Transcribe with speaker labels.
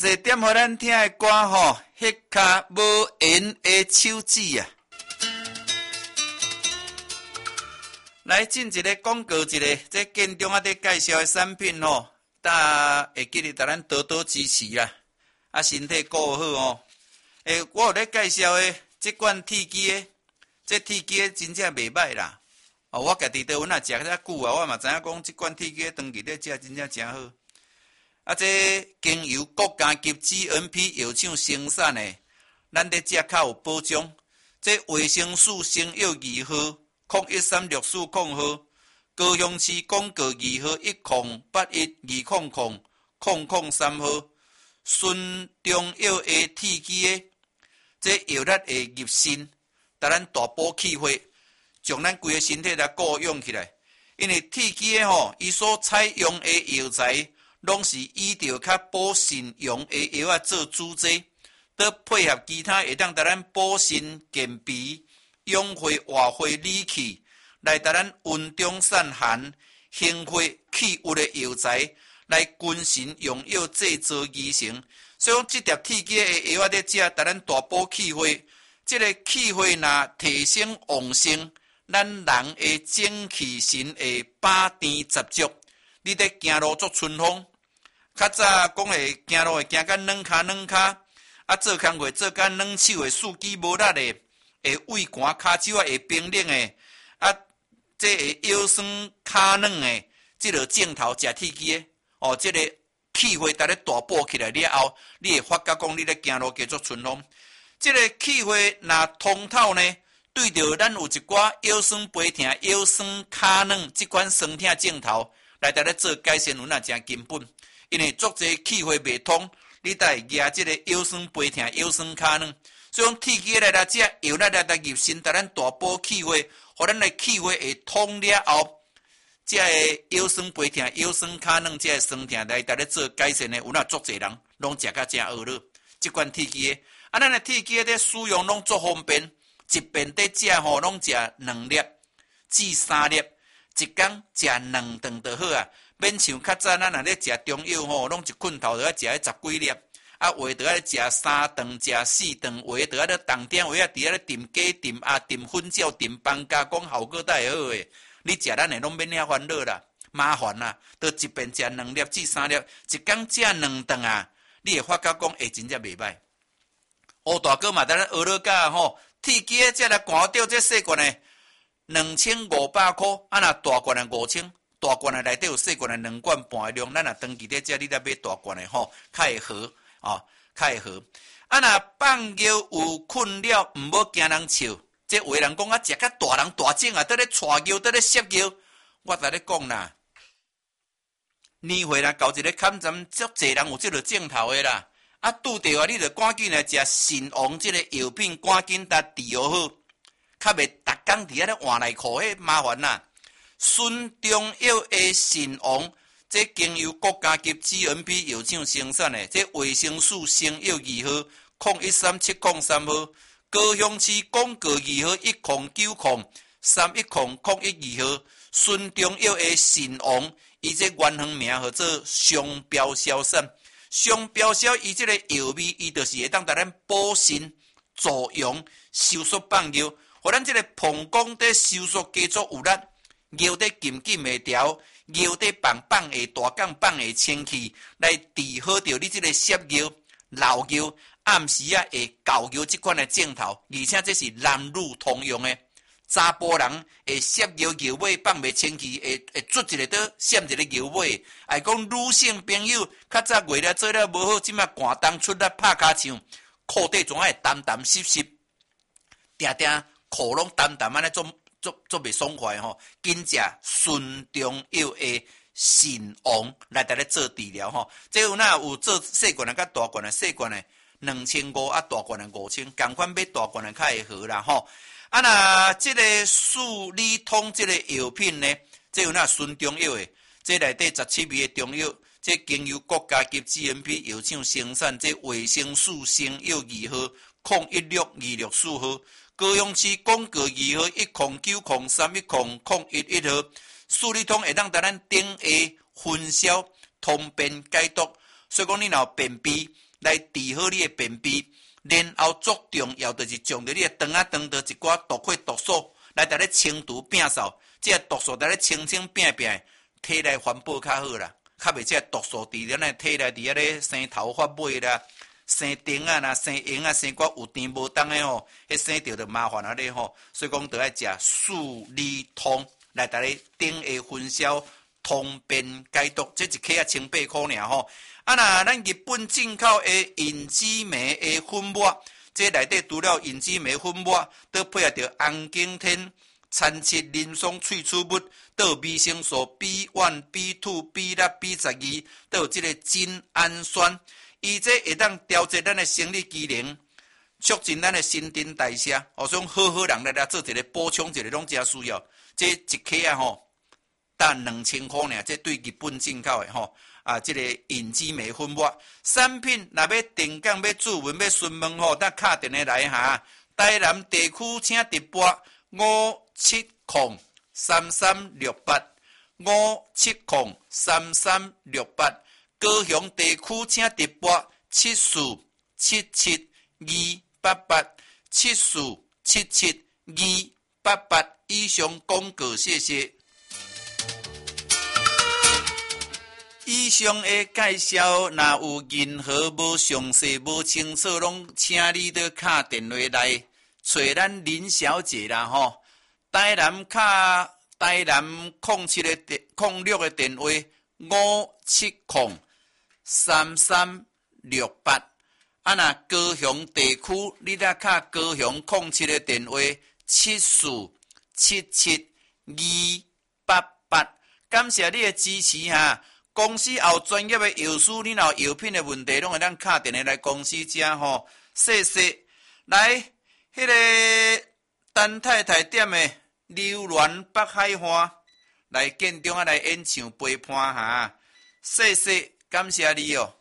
Speaker 1: 一点互咱听的歌吼，迄卡无缘的手指啊！来进一个广告，一个这建中在介绍的产品吼，会记得咱多多支持啦，身体顾好哦。我有咧介绍的这款铁机的，这铁机的真正袂歹啦。我家己在阮也食遮久啊，我嘛知影讲这款铁机的长期咧食真正真好。这经由国家级 GMP 药厂生产的，咱咧食较有保障。这维生素生药2号013640号，高雄市广告2号10812000003号，顺中药的铁机的，这药力会入心，带咱大补气血，将咱规个身体来固养起来。因为铁机的吼，伊所采用的药材，拢是以着较补肾阳的药啊做主剂，得配合其他会当带咱补肾健脾、养血活血理气，来带咱温中散寒、行血去瘀的药材，来君臣用药制作而成。所以讲，这碟铁机的药啊，咧食，带咱大补气血。这个气血若提升旺盛，咱人的精气神会百甜十足。你咧行路做春风。较早讲会行路会行甲软骹，做工会做甲软手会四肢无力的，会畏寒骹手会冰冷的，这会腰酸骹软的，这个镜头食铁机的，这个气血带咧大补起来了后，你会发觉讲你咧行路叫做春风。这个气血若通透呢，对着咱有一寡腰酸背痛、腰酸骹软这款酸痛镜头来带咧做改善，有那真根本。因为足侪气血未通，你才会压这个腰酸背痛、腰酸骹软。所以讲铁机来食，药来入身，带咱大补气血，互咱的气血会通了后，这个腰酸背痛、腰酸骹软，这个酸痛来带咧做改善的，有那足侪人拢食甲真恶乐。这款铁机的，咱的铁机的使用拢足方便，一遍在食吼，拢食2粒至3粒，一天食2顿就好啊。免像较早咱若咧食中药吼，拢一困头就要食迄10几粒，话就要食3顿、食4顿，话就要咧当点话伫咧炖鸡、炖鸭、炖粉饺、炖饭加讲效果才会好诶。你食咱诶拢免遐烦恼啦，麻烦啦，都一遍食2粒至3粒，一天食2顿啊，你会发觉讲会真正袂歹。乌大哥嘛，咱学了甲吼，铁机诶，才来寒掉这细罐诶，2500块，若大罐诶5000。大罐的内底有细罐的2罐半的量，咱若长期在遮，你来买大罐的吼，较会好较会好。若放尿有困了，毋要惊人笑。这话人讲食甲大人大种啊，在咧带尿，在咧摄尿。我甲你讲啦，年岁若到一个坎站，足侪人有这个镜头的啦。拄着你着赶紧来食肾王这个药品，赶紧甲治疗好，较袂逐工伫遐咧换内裤，迄麻烦啦。顺中药的肾王，这经由国家级 GMP 药厂生产的，这维生素生药2号013703号，高雄市广告2号109031001号，顺中药的肾王，伊这原行名叫做双标硝散。双标硝伊这个药味，伊就是会当带咱补肾、助阳、收缩放尿，互咱这个膀胱在收缩加速有力。尿得紧紧会调，尿得放会大杠放会清气，来治好着你这个摄尿、漏尿、暗时会搞尿这款的镜头，而且这是男女通用的。查甫人会摄尿尿尾放袂清气，会捽一个倒，闪一个尿尾。爱讲女性朋友较早月了做了无好，即马寒冬出来拍骹唱，裤底总会澹澹湿湿，定定裤拢澹澹安尼做袂爽快吼，紧食顺中药的肾王来带咧做治疗吼。这有哪有做细罐的甲大罐的，细罐的2500，大罐的5000，共款买大罐的较会好啦吼。那这个数理通这个药品呢，这有哪顺中药的，这内底17味的中药，这经由国家级 GMP 药厂生产，这维生素生药2号016264号。高雄市广告2号109031001号，数理通会当带咱顶下分销，通便解毒。所以讲你若便秘、 来治好你的便秘。然后最重要就是将着你的肠啊肠道一寡毒气毒素来带咧清除摒扫，这毒素带咧清清变变，体内环保较好啦。较袂这毒素伫咱的体内伫遐咧生头发尾啦、生钉啊、啦、生烟啊、生寡有甜无当的吼，迄生着就麻烦啊咧吼。所以讲，得爱食四利通来带咧顶下分销通便解毒，这一克啊1,800块尔吼。啊那咱日本进口的银枝梅的粉末，这内底除了银枝梅粉末，都配合着红景天参七林松萃取物，都有维生素 B1、B2、B6、B12，都有这个精氨酸，伊这会当调节咱的生理机能，促进咱的新陈代谢。所以好好人来做一个补充，一个拢真需要。这一克啊吼，但2000块尔，这对日本进口的吼。这个银枝梅粉末产品，若要订购、要注文、要询问吼，咱敲电话来哈。台南地区请直拨5703368，5703368。高雄地区请直拨74772887477288。以上广告，谢谢。以上的介绍，若有任何无详细、无清楚，拢请你到敲电话来找咱林小姐啦吼。台南07的06的电话5703368。若高雄地区，你来敲高雄07的电话74772888。感谢你的支持哈。公司也有专业的药师，你若有药品的问题，拢会当敲电话来公司遮吼。谢谢。来，迄个陈太太点的流鸾北海花，来建中啊来演唱陪伴哈。谢谢，感谢你哦。